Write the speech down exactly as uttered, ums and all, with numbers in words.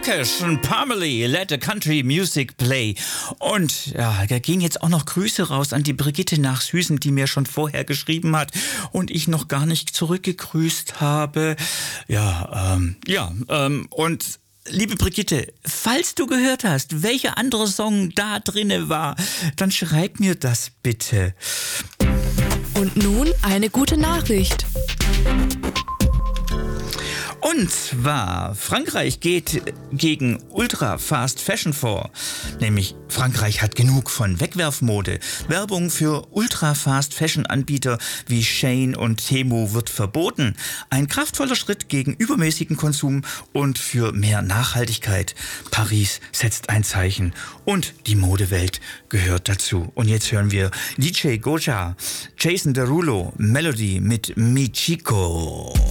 Bockesh und Pamela, Let the Country Music Play. Und ja, da gehen jetzt auch noch Grüße raus an die Brigitte nach Süßen, die mir schon vorher geschrieben hat und ich noch gar nicht zurückgegrüßt habe. Ja, ähm, ja, ähm, und liebe Brigitte, falls du gehört hast, welcher andere Song da drinne war, dann schreib mir das bitte. Und nun eine gute Nachricht. Und zwar, Frankreich geht gegen Ultra Fast Fashion vor. Nämlich, Frankreich hat genug von Wegwerfmode. Werbung für Ultra Fast Fashion Anbieter wie Shein und Temu wird verboten. Ein kraftvoller Schritt gegen übermäßigen Konsum und für mehr Nachhaltigkeit. Paris setzt ein Zeichen und die Modewelt gehört dazu. Und jetzt hören wir D J Goja, Jason Derulo, Melody mit Michiko.